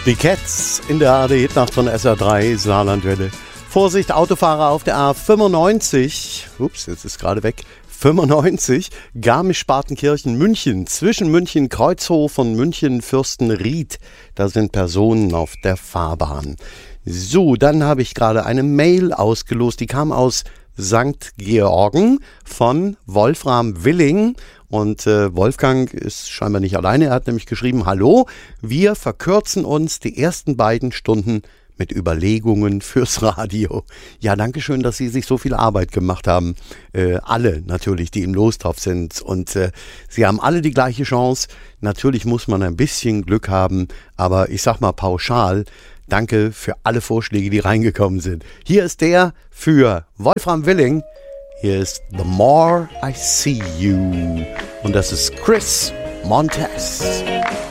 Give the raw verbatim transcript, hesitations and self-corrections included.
Die Cats in der A R D-Hitnacht von S R drei Saarlandwelle. Vorsicht, Autofahrer auf der A fünfundneunzig. Ups, jetzt ist gerade weg. fünfundneunzig, Garmisch-Partenkirchen, München. Zwischen München Kreuzhof und München Fürstenried. Da sind Personen auf der Fahrbahn. So, dann habe ich gerade eine Mail ausgelost. Die kam aus Sankt Georgen von Wolfram Willing. Und äh, Wolfgang ist scheinbar nicht alleine. Er hat nämlich geschrieben, hallo, wir verkürzen uns die ersten beiden Stunden mit Überlegungen fürs Radio. Ja, danke schön, dass Sie sich so viel Arbeit gemacht haben. Äh, alle natürlich, die im Lostopf sind. Und äh, Sie haben alle die gleiche Chance. Natürlich muss man ein bisschen Glück haben, aber ich sag mal pauschal, danke für alle Vorschläge, die reingekommen sind. Hier ist der für Wolfram Willing. Hier ist The More I See You. Und das ist Chris Montez.